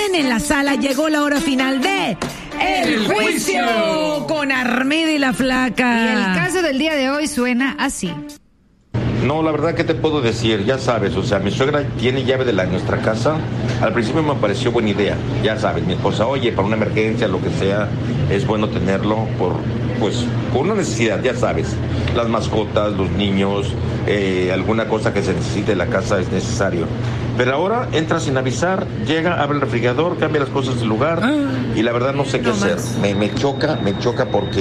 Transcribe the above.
bien, en la sala llegó la hora final de El Juicio con Armida y la Flaca. Y el caso del día de hoy suena así. No, la verdad, ¿qué te puedo decir? Ya sabes, o sea, mi suegra tiene llave de nuestra casa. Al principio me pareció buena idea, ya sabes, mi esposa, oye, para una emergencia, lo que sea, es bueno tenerlo por una necesidad, ya sabes. Las mascotas, los niños, alguna cosa que se necesite en la casa es necesario. Pero ahora entra sin avisar, llega, abre el refrigerador, cambia las cosas del lugar y la verdad no sé qué hacer. Me choca porque